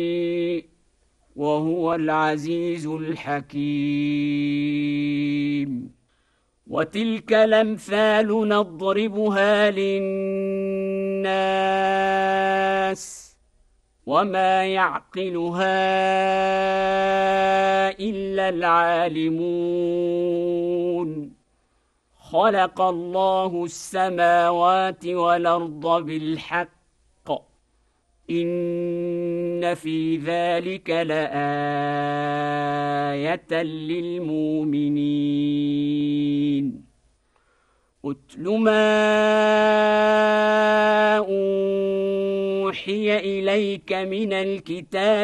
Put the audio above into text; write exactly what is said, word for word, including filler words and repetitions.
وهو العزيز الحكيم. وتلك الأمثال نضربها للناس وما يعقلها إلا العالمون. خلق الله السماوات والأرض بالحق إن في ذلك لآية للمؤمنين. أتل ما أوحي إليك من الكتاب